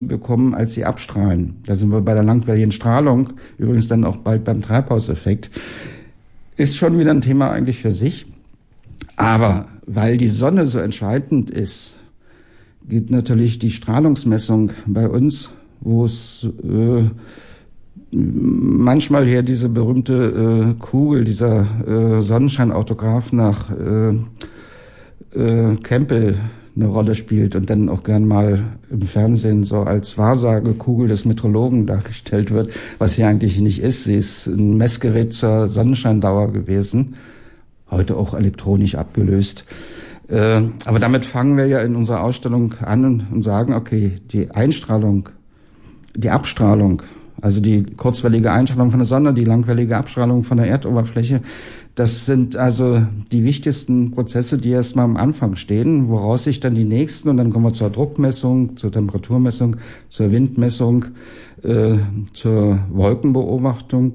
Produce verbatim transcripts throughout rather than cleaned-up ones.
bekommen, als sie abstrahlen. Da sind wir bei der langwelligen Strahlung, übrigens dann auch bald beim Treibhauseffekt. Ist schon wieder ein Thema eigentlich für sich. Aber weil die Sonne so entscheidend ist, geht natürlich die Strahlungsmessung bei uns, wo es äh, manchmal hier diese berühmte äh, Kugel, dieser äh, Sonnenscheinautograph nach äh, äh, Campbell eine Rolle spielt und dann auch gern mal im Fernsehen so als Wahrsagekugel des Meteorologen dargestellt wird, was sie eigentlich nicht ist. Sie ist ein Messgerät zur Sonnenscheindauer gewesen, heute auch elektronisch abgelöst. Äh, aber damit fangen wir ja in unserer Ausstellung an und, und sagen, okay, die Einstrahlung, die Abstrahlung, also die kurzwellige Einstrahlung von der Sonne, die langwellige Abstrahlung von der Erdoberfläche, das sind also die wichtigsten Prozesse, die erstmal am Anfang stehen, woraus sich dann die nächsten, und dann kommen wir zur Druckmessung, zur Temperaturmessung, zur Windmessung, äh, zur Wolkenbeobachtung,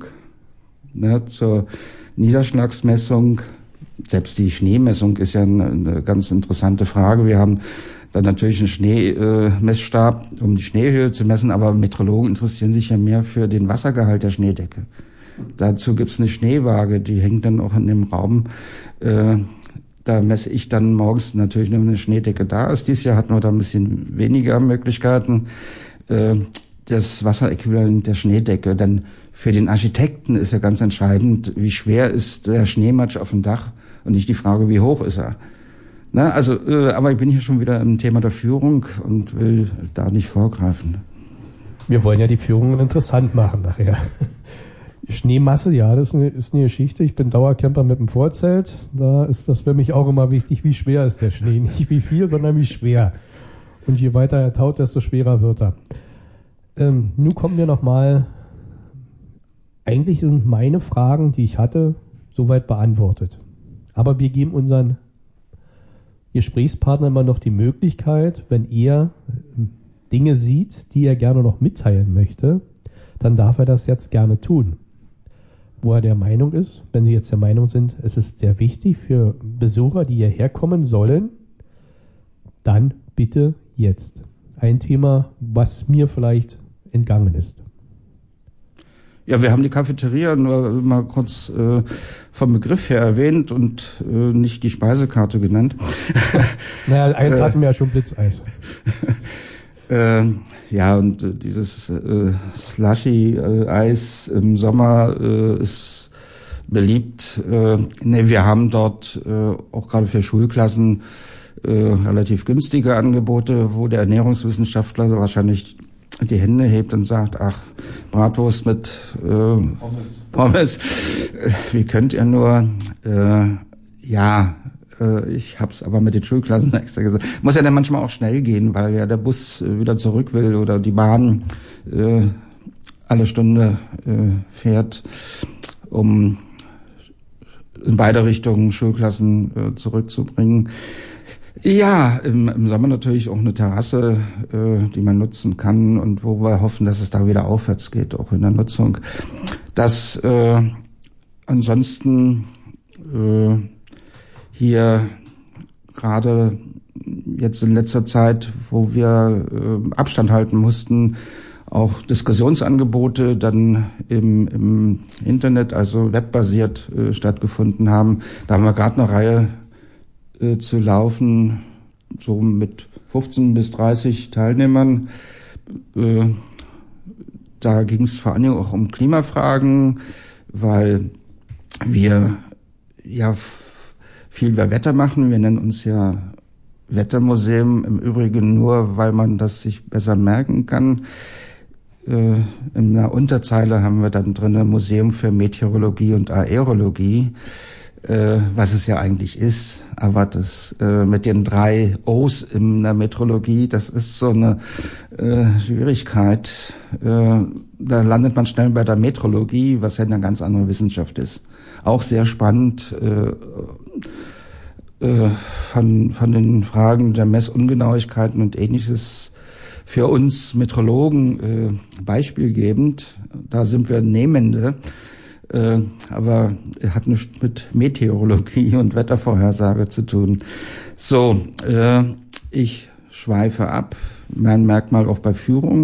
ne, zur Niederschlagsmessung. Selbst die Schneemessung ist ja eine, eine ganz interessante Frage. Wir haben dann natürlich einen Schneemessstab, äh, um die Schneehöhe zu messen, aber Meteorologen interessieren sich ja mehr für den Wassergehalt der Schneedecke. Dazu gibt's eine Schneewaage, die hängt dann auch in dem Raum. Äh, da messe ich dann morgens natürlich nur, wenn eine Schneedecke da ist. Dieses Jahr hatten wir da ein bisschen weniger Möglichkeiten. Äh, das Wasseräquivalent der Schneedecke. Denn für den Architekten ist ja ganz entscheidend, wie schwer ist der Schneematsch auf dem Dach und nicht die Frage, wie hoch ist er. Na, also, äh, aber ich bin hier schon wieder im Thema der Führung und will da nicht vorgreifen. Wir wollen ja die Führung interessant machen nachher. Schneemasse, ja, das ist eine, ist eine Geschichte. Ich bin Dauercamper mit dem Vorzelt. Da ist das für mich auch immer wichtig, wie schwer ist der Schnee. Nicht wie viel, sondern wie schwer. Und je weiter er taut, desto schwerer wird er. Ähm, nun kommen wir nochmal. Eigentlich sind meine Fragen, die ich hatte, soweit beantwortet. Aber wir geben unseren Gesprächspartner immer noch die Möglichkeit, wenn er Dinge sieht, die er gerne noch mitteilen möchte, dann darf er das jetzt gerne tun. Wo er der Meinung ist, wenn Sie jetzt der Meinung sind, es ist sehr wichtig für Besucher, die hierher kommen sollen, dann bitte jetzt. Ein Thema, was mir vielleicht entgangen ist. Ja, wir haben die Cafeteria nur mal kurz äh, vom Begriff her erwähnt und äh, nicht die Speisekarte genannt. Naja, eins hatten wir ja schon, Blitzeis. Äh, ja, und äh, dieses äh, Slushy-Eis äh, im Sommer äh, ist beliebt. Äh, ne, wir haben dort äh, auch gerade für Schulklassen äh, relativ günstige Angebote, wo der Ernährungswissenschaftler wahrscheinlich die Hände hebt und sagt, ach, Bratwurst mit äh, Pommes. Pommes. Wie könnt ihr nur? Äh, ja, ich habe es aber mit den Schulklassen extra gesagt. Muss ja dann manchmal auch schnell gehen, weil ja der Bus wieder zurück will oder die Bahn äh, alle Stunde äh, fährt, um in beide Richtungen Schulklassen äh, zurückzubringen. Ja, im, im Sommer natürlich auch eine Terrasse, äh, die man nutzen kann und wo wir hoffen, dass es da wieder aufwärts geht, auch in der Nutzung. Das äh, ansonsten äh, hier gerade jetzt in letzter Zeit, wo wir äh, Abstand halten mussten, auch Diskussionsangebote dann im, im Internet, also webbasiert äh, stattgefunden haben. Da haben wir gerade eine Reihe äh, zu laufen, so mit fünfzehn bis dreißig Teilnehmern. Äh, da ging es vor allen Dingen auch um Klimafragen, weil wir ja viel über Wetter machen. Wir nennen uns ja Wettermuseum, im Übrigen nur, weil man das sich besser merken kann. Äh, in der Unterzeile haben wir dann drin ein Museum für Meteorologie und Aerologie, äh, was es ja eigentlich ist. Aber das äh, mit den drei O's in der Meteorologie, das ist so eine äh, Schwierigkeit. Äh, da landet man schnell bei der Meteorologie, was ja eine ganz andere Wissenschaft ist. Auch sehr spannend, äh, äh, von, von den Fragen der Messungenauigkeiten und Ähnliches für uns Meteorologen äh, beispielgebend. Da sind wir Nehmende, äh, aber hat nichts mit Meteorologie und Wettervorhersage zu tun. So, äh, ich schweife ab. Mein Merkmal auch bei Führung.